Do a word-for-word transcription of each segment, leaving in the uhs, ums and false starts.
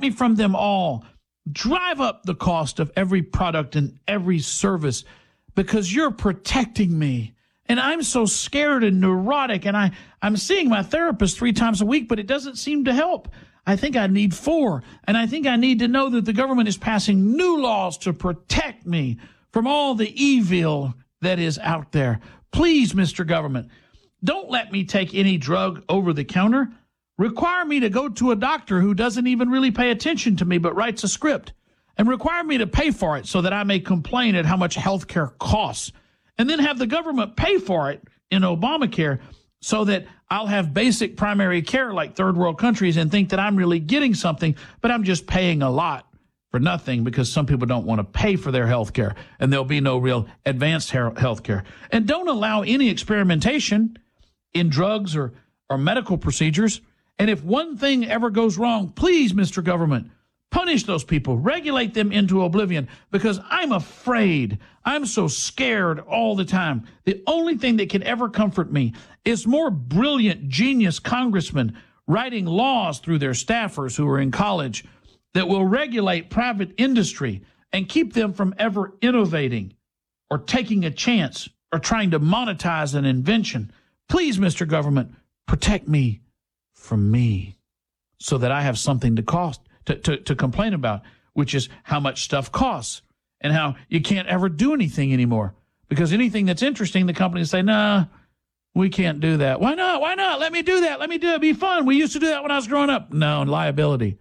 me from them all. Drive up the cost of every product and every service because you're protecting me. And I'm so scared and neurotic, and I, I'm seeing my therapist three times a week, but it doesn't seem to help. I think I need four, and I think I need to know that the government is passing new laws to protect me from all the evil that is out there. Please, Mister Government, don't let me take any drug over the counter. Require me to go to a doctor who doesn't even really pay attention to me but writes a script, and require me to pay for it so that I may complain at how much health care costs, and then have the government pay for it in Obamacare so that I'll have basic primary care like third world countries and think that I'm really getting something, but I'm just paying a lot for nothing because some people don't want to pay for their health care, and there'll be no real advanced health care. And don't allow any experimentation in drugs or, or medical procedures. And if one thing ever goes wrong, please, Mister Government, punish those people, regulate them into oblivion, because I'm afraid. I'm so scared all the time. The only thing that can ever comfort me is more brilliant, genius congressmen writing laws through their staffers who are in college that will regulate private industry and keep them from ever innovating or taking a chance or trying to monetize an invention. Please, Mister Government, protect me from me so that I have something to cost. To, to, to complain about, which is how much stuff costs and how you can't ever do anything anymore. Because anything that's interesting, the companies say, nah, we can't do that. Why not? Why not? Let me do that. Let me do it. It'd be fun. We used to do that when I was growing up. No, liability.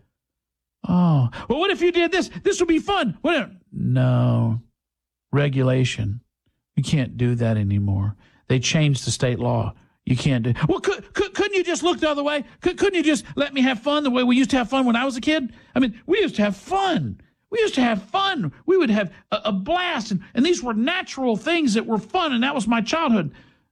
Oh, well, what if you did this? This would be fun. What? No, regulation. You can't do that anymore. They changed the state law. You can't do. Well, could, could, couldn't you just look the other way? Could, couldn't you just let me have fun the way we used to have fun when I was a kid? I mean, we used to have fun. We used to have fun. We would have a, a blast, and, and these were natural things that were fun, and that was my childhood.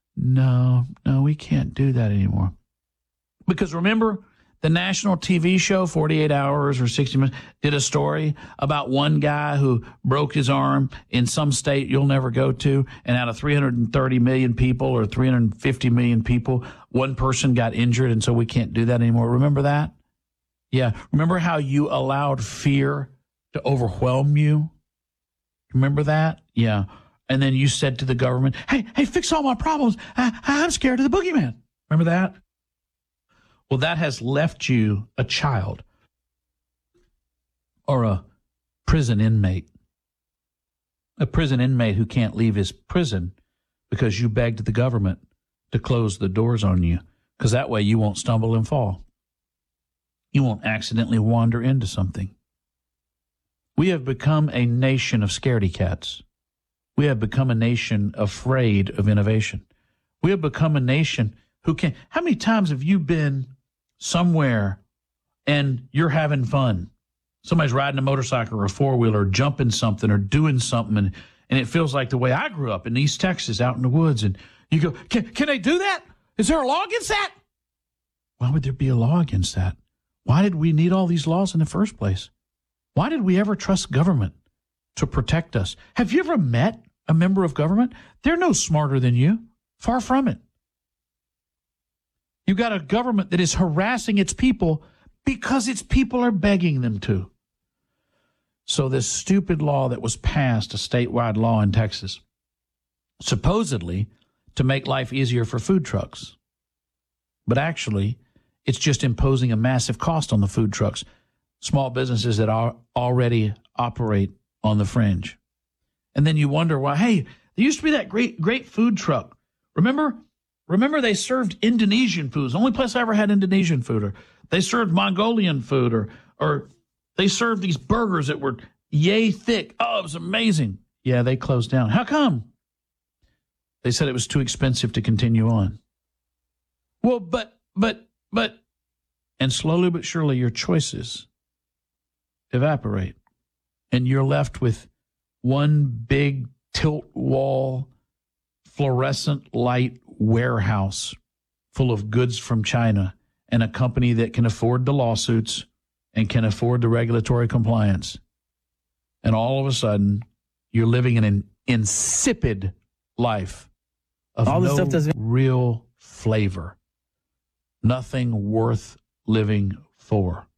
No, no, we can't do that anymore. Because remember, the national T V show, forty-eight hours or sixty minutes, did a story about one guy who broke his arm in some state you'll never go to, and out of three hundred thirty million people or three hundred fifty million people, one person got injured, and so we can't do that anymore. Remember that? Yeah. Remember how you allowed fear to overwhelm you? Remember that? Yeah. And then you said to the government, hey, hey, fix all my problems. I, I'm scared of the boogeyman. Remember that? Well, that has left you a child or a prison inmate, a prison inmate who can't leave his prison because you begged the government to close the doors on you, because that way you won't stumble and fall. You won't accidentally wander into something. We have become a nation of scaredy cats. We have become a nation afraid of innovation. We have become a nation who can. How many times have you been somewhere and you're having fun? Somebody's riding a motorcycle or a four-wheeler or jumping something or doing something, and, and it feels like the way I grew up in East Texas out in the woods, and you go, can, can they do that? Is there a law against that? Why would there be a law against that? Why did we need all these laws in the first place? Why did we ever trust government to protect us? Have you ever met a member of government? They're no smarter than you. Far from it. You've got a government that is harassing its people because its people are begging them to. So this stupid law that was passed, a statewide law in Texas, supposedly to make life easier for food trucks. But actually, it's just imposing a massive cost on the food trucks, small businesses that are already operate on the fringe. And then you wonder why, hey, there used to be that great, great food truck. Remember? Remember they served Indonesian foods. The only place I ever had Indonesian food. Or they served Mongolian food. Or or they served these burgers that were yay thick. Oh, it was amazing. Yeah, they closed down. How come? They said it was too expensive to continue on. Well, but, but, but, and slowly but surely your choices evaporate. And you're left with one big tilt wall, fluorescent light warehouse full of goods from China and a company that can afford the lawsuits and can afford the regulatory compliance. And all of a sudden, you're living in an insipid life of all no this stuff doesn't real flavor. Nothing worth living for.